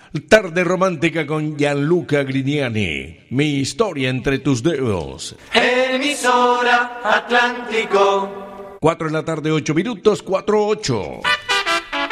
Tarde romántica con Gianluca Grignani. Mi historia entre tus dedos. Emisora Atlántico. 4 de la tarde, 8 minutos, 4:08.